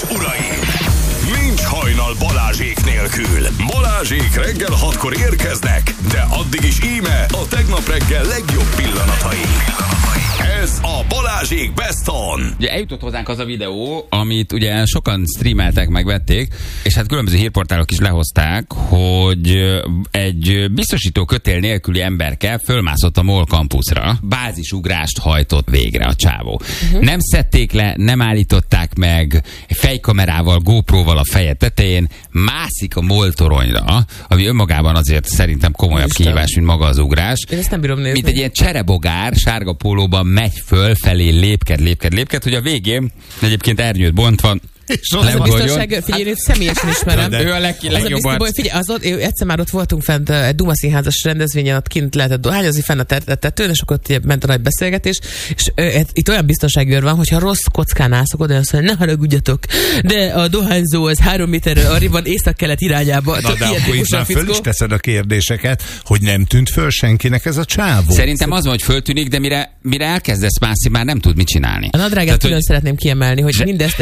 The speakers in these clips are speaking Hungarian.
uraim! Nincs hajnal Balázsék nélkül. Balázsék reggel 6-kor érkeznek, de addig is íme a tegnap reggel legjobb pillanatai. Ez a Balázsék Best On. Ugye eljutott hozzánk az a videó, amit ugye sokan streameltek, megvették, és hát különböző hírportálok is lehozták, hogy egy biztosító kötél nélküli emberke fölmászott a MOL kampuszra, bázisugrást hajtott végre a csávó. Nem szedték le, nem állították meg, fejkamerával, GoPro-val a feje tetején, mászik a MOL toronyra, ami önmagában azért szerintem komolyabb kihívás, mint maga az ugrás. Én ezt nem bírom nézni. Mint egy ilyen cserebogár, sárga pólóban megy fölfelé, lépked, hogy a végén egyébként ernyőt bontva. Az a biztonság, figyelj, én személyesen ismerem. Ő a legjobban. Figyelj, egyszer már ott voltunk fent egy Duma színházas rendezvényen, ott kint lehetett dohányozni fenn a tetőn, és akkor ott ment a nagy beszélgetés, és itt olyan biztonsági őr van, hogyha rossz kockán állsz, oda azt mondja, ne haragudjatok, de a dohányzó az 3 méterre arréban észak-kelet irányába. Na de akkor itt már föl is teszed a kérdéseket, hogy nem tűnt föl senkinek ez a csávó. Szerintem az van, hogy föltűnik, de mire elkezdesz mászni, már nem tud mit csinálni. A nadrágát külön szeretném kiemelni, hogy mindezt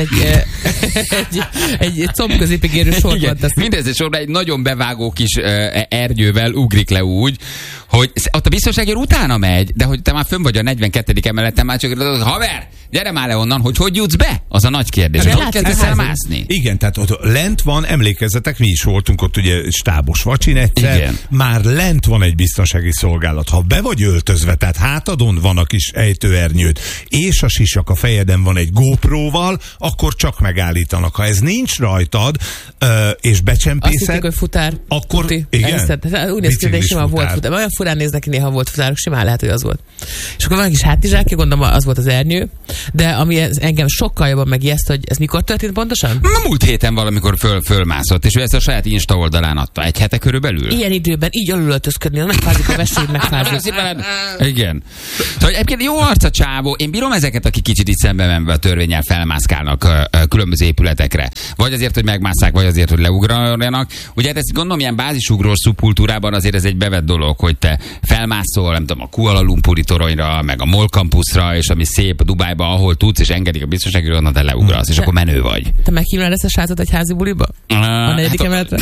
egy combközépig érő sorban tesz. Mindez egy sorban egy nagyon bevágó kis ernyővel ugrik le úgy, hogy ott a biztonságért utána megy, de hogy te már fönn vagy a 42. emeleten, már csak haver, gyere már le onnan, hogy jutsz be? Az a nagy kérdés. Hogy kezdesz el mászni? Igen, tehát ott lent van, emlékezzetek, mi is voltunk ott ugye stábos vacsin egyszer, igen. Már lent van egy biztonsági szolgálat. Ha be vagy öltözve, tehát hátadon van a kis ejtőernyőd, és a sisak a fejeden van egy GoPro-val, akkor csak megállítanak. Ha ez nincs rajtad, és becsempészed... Azt hitték, hogy futár. Akkor, igen. Úgy néz ki, de simán volt futár. Olyan furán néznek ki, néha volt futárok, simán lehet, hogy az volt. És akkor van egy kis hátizsákja, gondolom az volt az ernyő, de ami engem sokkal jobban megijeszt, hogy ez mikor történt pontosan? Múlt héten valamikor fölmászott, és ő ezt a saját Insta oldalán adta. Egy hete körülbelül? Ilyen időben így alulöltözködni, megfázik a vesőd, megfázik. Igen. Tehát egyébként jó arc a csávó. Én bírom ezeket, akik kicsit itt szembe menve a törvénnyel felmászkálnak különböző épületekre. Vagy azért, hogy megmásszák, vagy azért, hogy leugráljanak. Ugye hát ezt gondolom, ilyen bázisugrós szubkultúrában azért ez egy bevett dolog, hogy te felmászol, nem tudom, a Kuala Lumpuri toronyra, meg a MOL kampuszra, és ami szép Dubájban, ahol tudsz, és engedik a biztonságról, onnan te leugrasz, és akkor menő vagy. Te meghívnál ezt a srácot egy házi buliba? A 4. emeletre?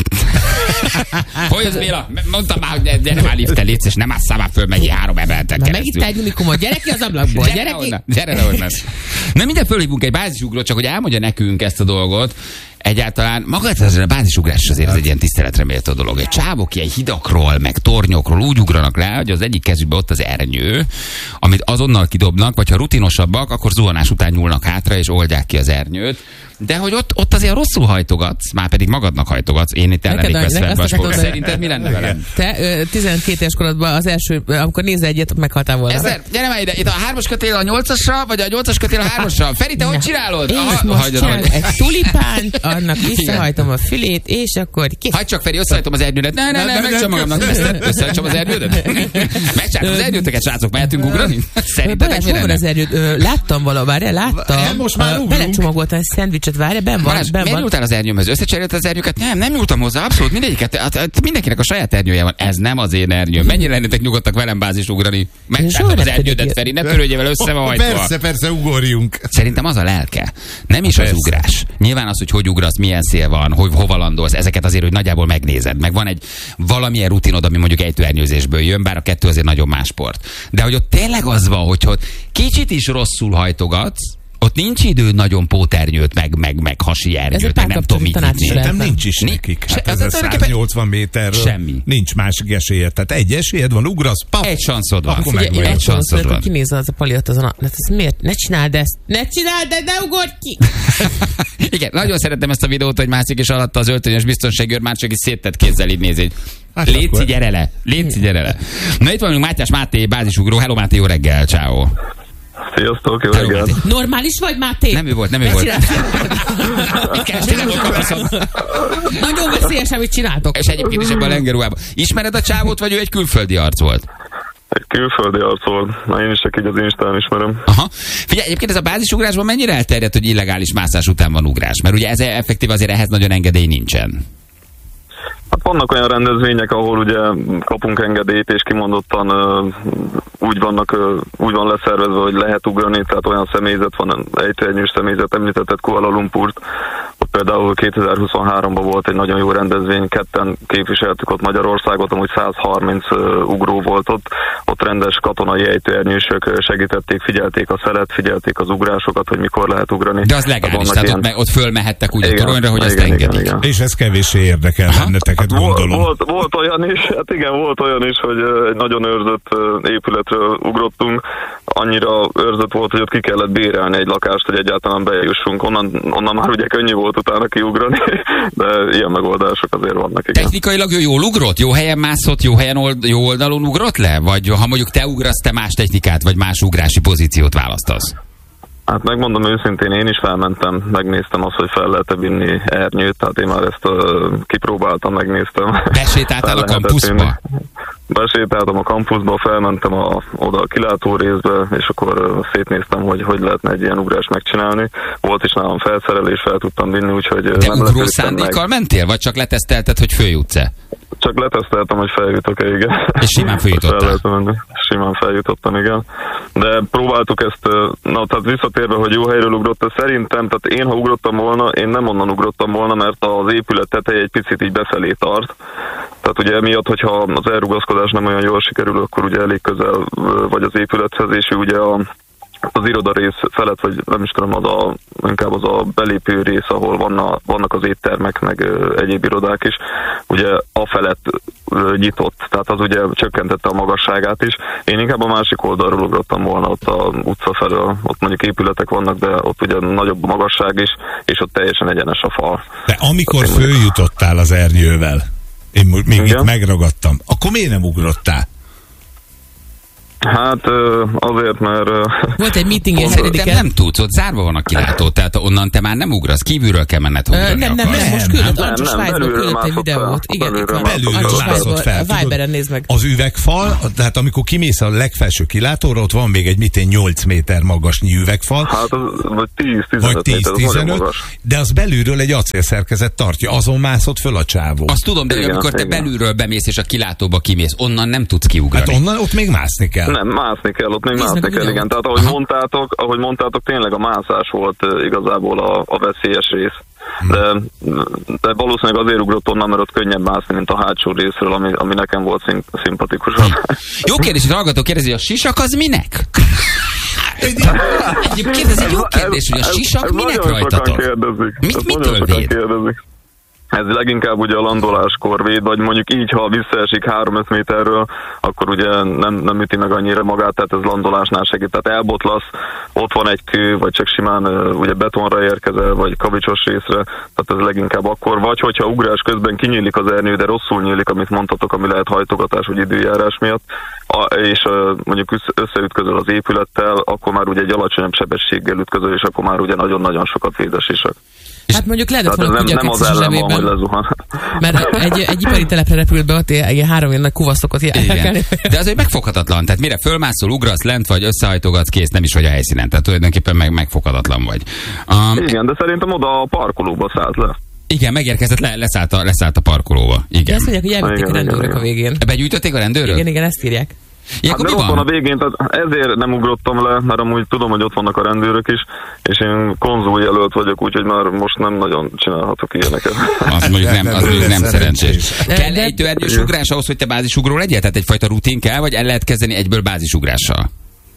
Hogy az Béla? Mondtam már, hogy gyere már liftel, létsz, és nem ásszál már föl, mennyi 3 emeleten keresztül. Megint egy unikumot, gyere ki az ablakból, gyere le onnan. Na mindjárt fölhívunk egy bázisugrót, csak hogy elmondja nekünk ezt a dolgot. Egyáltalán maga a bázisugrás azért egy ilyen tiszteletre méltó dolog. Egy csávok ilyen hidakról, meg tornyokról úgy ugranak le, hogy az egyik kezükbe ott az ernyő, amit azonnal kidobnak, vagy ha rutinosabbak, akkor zuhanás után nyúlnak hátra, és oldják ki az ernyőt. De hogy ott azért rosszul hajtogatsz, már pedig magadnak hajtogatsz. Én itt ellenék veszve. Szerinted mi lenne velem? Te 12 éves korodban az első, amikor nézze egyet, meghaltál volna. Ezer, gyere már ide, itt a 3-as kötél a 8-asra, vagy a 8-as kötél a 3-asra. Feri, te hogy csinálod? Egy tulipánt, annak visszahajtom a fülét, és akkor ki... Hagyd csak, Feri, összehajtom az ernyődet. Ne, megcsom magamnak. Összehajtom az ernyődet. Megcsátom az ernyőtöket, srácok, mehetünk ugrani? Szerinted mi lenne? Az ernyőt, láttam valahogy, láttam. Most már belecsomagoltam egy szendvicset, várja, benn van. Miért nyúltál az ernyőmhez? Összecserélt az ernyőket? Nem nyúltam hozzá, abszolút mindegyiket. Mindenkinek a saját ernyője van. Ez nem az én ernyőm. Mennyire lennétek nyugodtak velem bázisugrani? Megcsátom az ernyődet, Feri, ne törődjél vele, össze van hajtva. Persze, ugorjunk. Szerintem az a lelke. Nem is az ugrás. Nyilván az, hogy ugrasz, milyen szél van, hogy hova landolsz, ezeket azért, hogy nagyjából megnézed. Meg van egy valamilyen rutinod, ami mondjuk ejtőernyőzésből jön, bár a kettő azért nagyon más sport. De hogy ott tényleg az van, hogy kicsit is rosszul hajtogatsz, ott nincs idő nagyon póternyőt, meg hasi ernyőt, meg nem tudom mit. Szerintem nincs is nekik. Hát ez a 180 méterről semmi. Nincs másik esélyed. Tehát egy esélyed van, ugrasz, pap. Egy sanszod van. Egy sanszod van. Kinézze az a pali ott azon. Ez miért? Ne csináld ezt! Ne csináld, de ne ugorj ki! Igen, nagyon szeretem ezt a videót, hogy mászik és alatta az öltönyös biztonságőr már csak is széttett kézzel így nézi. Léci, gyere le! Na itt van Mátyás Máté, bázisugró. Hello Máté, jó reggel, ciao. Sziasztok, jó reggelt! Normális vagy, Máté? Nem ő volt. Mit kerestél, nem kapaszom. Nagyon veszélyes, amit csináltok. És egyébként is ebben a lengerúában. Ismered a csávót, vagy ő egy külföldi arc volt? Egy külföldi arc volt. Na, én is csak így az Instán ismerem. Aha. Figyelj, egyébként ez a bázisugrásban mennyire elterjedt, hogy illegális mászás után van ugrás? Mert ugye ez effektív azért ehhez nagyon engedély nincsen. Hát vannak olyan rendezvények, ahol ugye kapunk engedélyt, és kimondottan úgy van leszervezve, hogy lehet ugrani, tehát olyan személyzet van, ejtőernyős személyzet, említetted Kuala Lumpurt, például 2023-ban volt egy nagyon jó rendezvény, ketten képviseltük ott Magyarországot, amúgy 130 ugró volt ott rendes katonai ejtőernyősök segítették, figyelték a szelet, figyelték az ugrásokat, hogy mikor lehet ugrani. De az legális, tehát ilyen... ott fölmehettek úgy a toronyra, hogy azt engedik. Igen. És ez kevéssé érdekel benneteket, gondolom. Volt olyan is, hát igen, volt olyan is, hogy egy nagyon őrzött épületről ugrottunk, annyira őrzött volt, hogy ott ki kellett bérelni egy lakást, hogy egyáltalán bejussunk. Onnan már ugye könnyű volt utána kiugrani, de ilyen megoldások azért vannak. Igen. Technikailag ő jól ugrott? Jó helyen mászott? Jó oldalon ugrott le? Vagy ha mondjuk te ugrasz, te más technikát, vagy más ugrási pozíciót választasz? Hát megmondom őszintén, én is felmentem, megnéztem azt, hogy fel lehet-e vinni ernyőt, tehát én már ezt kipróbáltam, megnéztem. Besétáltál a kampuszba? Besétáltam a kampuszba, felmentem oda a kilátó részbe, és akkor szétnéztem, hogy lehetne egy ilyen ugrást megcsinálni. Volt is nálam felszerelés, fel tudtam vinni, úgyhogy... De ugró szándékkal mentél, vagy csak letesztelted, hogy följutsz-e? Csak leteszteltem, hogy feljutok-e, igen. És simán feljutottál? Simán feljutottam, igen. De próbáltuk ezt, tehát visszatérve, hogy jó helyről ugrott, szerintem, tehát én, ha ugrottam volna, én nem onnan ugrottam volna, mert az épület teteje egy picit így befelé tart. Tehát ugye emiatt, hogyha az elrugaszkodás nem olyan jól sikerül, akkor ugye elég közel vagy az épülethez, és ugye az irodarész felett, vagy nem is tudom, inkább az a belépő rész, ahol vannak az éttermek, meg egyéb irodák is, ugye a felett nyitott, tehát az ugye csökkentette a magasságát is. Én inkább a másik oldalról ugrottam volna, ott a utca felől, ott mondjuk épületek vannak, de ott ugye nagyobb a magasság is, és ott teljesen egyenes a fal. De amikor följutottál az ernyővel, én még itt megragadtam, akkor miért nem ugrottál? Hát azért, mert... Volt egy meeting, szerintem nem tudsz, ott zárva van a kilátó, tehát onnan te már nem ugrasz, kívülről kell menned, hogy nem, most küldött, Ancsos Svájcból küldött egy videót. Igen, belülről mászott fel. Viberen nézd meg. Az üvegfal, tehát amikor kimész a legfelső kilátóra, ott van még egy 8 méter magasnyi üvegfal. Hát vagy 10-15, de az belülről egy acélszerkezet tartja, azon mászott föl a csávó. Azt tudom, de amikor te belülről bemész és a kilátóba kimész, onnan nem tudsz kiugrani. Hát onnan ott még mászni kell. Nem, mászni kell, ott még mászni kell, igen. Tehát ahogy mondtátok, tényleg a mászás volt igazából a veszélyes rész. De valószínűleg azért ugrott onnan, mert ott könnyebb mászni, mint a hátsó részről, ami nekem volt szimpatikusabb. Jó kérdés, hogy a hallgató kérdezi, a sisak az minek? Egyébként ez egy jó kérdés, hogy a sisak minek rajtatok? Mitől véd? Ez leginkább ugye a landoláskor véd, vagy mondjuk így, ha visszaesik 3-5 méterről, akkor ugye nem üti meg annyira magát, tehát ez landolásnál segít. Tehát elbotlasz, ott van egy kő, vagy csak simán ugye betonra érkezel, vagy kavicsos részre, tehát ez leginkább akkor. Vagy hogyha ugrás közben kinyílik az ernyő, de rosszul nyílik, amit mondtatok, ami lehet hajtogatás vagy időjárás miatt, és mondjuk összeütközöl az épülettel, akkor már ugye egy alacsonyabb sebességgel ütközöl, és akkor már ugye nagyon-nagyon sokat véd a sisak. Hát mondjuk lehetett volna nem az ellen van, hogy lezuhan. Mert egy ipari telepre repült be, ott ilyen 3 ilyen nagy kuvaszokat járkálni. De azért megfoghatatlan. Tehát mire fölmászol, ugrasz lent, vagy összehajtogatsz, kész, nem is vagy a helyszínen. Tehát tulajdonképpen megfoghatatlan vagy. Igen, de szerintem oda a parkolóba szállt le. Igen, megérkezett, leszállt a parkolóba. Igen. De azt mondják, hogy elvitték a rendőrök a végén. Begyűjtötték a rendőrök? Igen, ezt írják. Hát de ott van a végén, tehát ezért nem ugrottam le, mert amúgy tudom, hogy ott vannak a rendőrök is, és én konzul jelölt vagyok, úgyhogy már most nem nagyon csinálhatok ilyeneket. Az mondjuk nem szerencsés. Kell ejtőernyős ugrás ahhoz, hogy te bázisugró legyél? Tehát egyfajta rutin kell, vagy el lehet kezdeni egyből bázisugrással?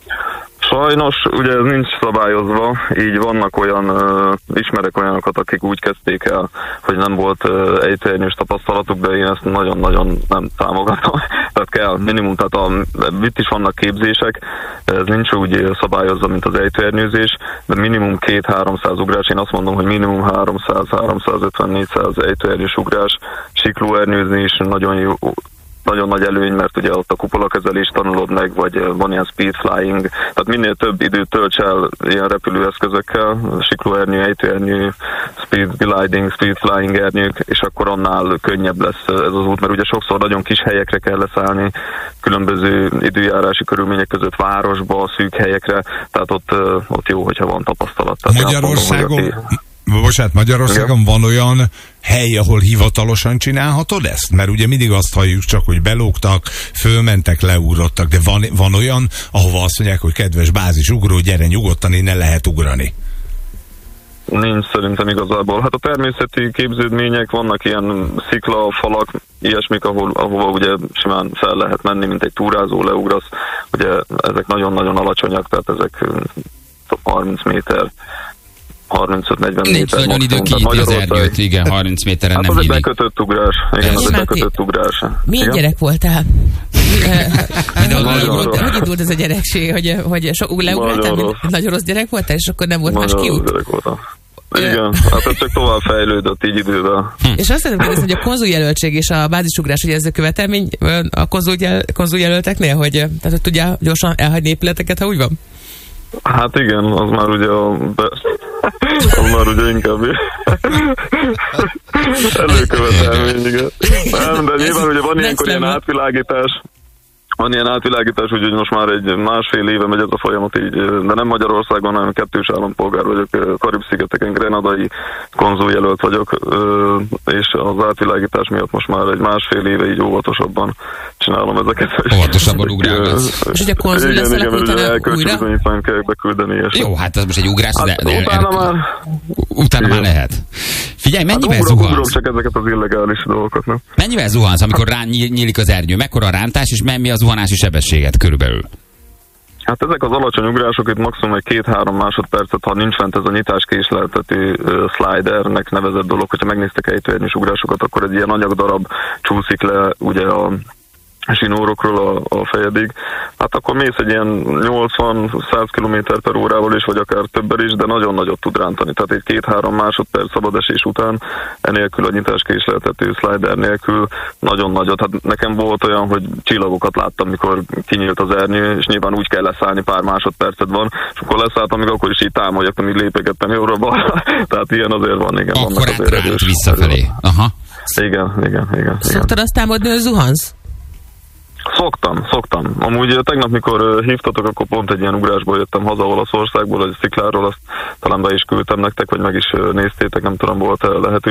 Sajnos, ugye ez nincs szabályozva, így vannak ismerek olyanokat, akik úgy kezdték el, hogy nem volt ejtőernyős tapasztalatuk, de én ezt nagyon-nagyon nem támogatom. Tehát kell minimum, tehát itt is vannak képzések, ez nincs úgy szabályozva, mint az ejtőernyőzés, de minimum 200-300 ugrás, én azt mondom, hogy minimum 300-350-400 ejtőernyős ugrás, siklóernyőzni is nagyon jó, nagyon nagy előny, mert ugye ott a kupolakezelést tanulod meg, vagy van ilyen speed flying, tehát minél több időt tölts el ilyen repülőeszközökkel, siklóernyő, ejtőernyő, speed gliding, speed flying ernyők, és akkor annál könnyebb lesz ez az út, mert ugye sokszor nagyon kis helyekre kell leszállni, különböző időjárási körülmények között városba, szűk helyekre, tehát ott jó, hogyha van tapasztalat. Magyarországon van olyan hely, ahol hivatalosan csinálhatod ezt? Mert ugye mindig azt halljuk csak, hogy belógtak, fölmentek, leugrottak, de van olyan, ahova azt mondják, hogy kedves bázisugró, gyere nyugodtan, innen lehet ugrani. Nincs szerintem igazából. Hát a természeti képződmények, vannak ilyen sziklafalak, ilyesmik, ahova ugye simán fel lehet menni, mint egy túrázó, leugrasz. Ugye ezek nagyon-nagyon alacsonyak, tehát ezek 30 méter, 35-40 Nincs méter. nagyon idő kinyitni az ernyőt, igen, 30 méteren hát nem az egy nyílik. bekötött ugrás. Igen, az egy bekötött ugrás. Milyen igen? gyerek voltál? Nagyon rossz. Hogy indult ez a gyerekség, hogy leugráltál? Nagyon rossz gyerek voltál, és akkor nem volt más Nagyon rossz kiút? gyerek voltam. Igen, hát ez csak tovább fejlődött így idővel. És azt szeretném kérdezni, hogy a konzuljelöltség és a bázisugrás, hogy ez a követelmény a konzuljelölteknél, hogy tehát hogy tudjál gyorsan elhagyni épületeket, ha úgy van? Hát igen, az már ugye az már ugye inkább előkövetelmény, igen. Nem, de nyilván ugye van ilyenkor ilyen átvilágítás, úgyhogy most már egy másfél éve megy ez a folyamat így, de nem Magyarországon, hanem kettős állampolgár vagyok, Karib-szigeteken, grenadai konzuljelölt vagyok, és az átvilágítás miatt most már egy másfél éve így óvatosabban csinálom ezeket. Óvatosabban ugrálgatsz. És hogy a konzul lesz igen, utána elkölcsi bizonyítványt kell beküldeni. És Jó, hát ez most egy ugrás, hát, de utána már lehet. Figyelj, mennyivel ugrok zuhansz? csak ezeket az illegális dolgokat, nem? Mennyivel zuhansz, amikor nyílik az ernyő? Mekkora a rántás, és mi a zuhanási sebességet körülbelül? Hát ezek az alacsony ugrások itt maximum egy 2-3 másodpercet, ha nincs fent ez a nyitáskésleltető slidernek nevezett dolog, hogyha megnéztek ejtőernyős ugrásokat, akkor egy ilyen anyagdarab csúszik le ugye a zsinórokról a fejedig. Hát akkor mész egy ilyen 80-100 km/h is, vagy akár többen is, de nagyon nagyot tud rántani. Tehát egy 2-3 másodperc szabadesés után, enélkül a nyitáskésleltető slider nélkül nagyon nagyot. Hát nekem volt olyan, hogy csillagokat láttam, mikor kinyílt az ernyő, és nyilván úgy kell leszállni, pár másodpercet van, és akkor leszálltam, még akkor is így támoljak, amíg lépegettem jobbra-balra. Tehát ilyen azért van, igen. Akkor átránt visszafelé. Aha. Igen. Szoktad azt támadni, hogy zuhansz? Szoktam. Amúgy tegnap, mikor hívtatok, akkor pont egy ilyen ugrásból jöttem haza Olaszországból, egy szikláról, azt talán be is küldtem nektek, vagy meg is néztétek, nem tudom, volt lehető.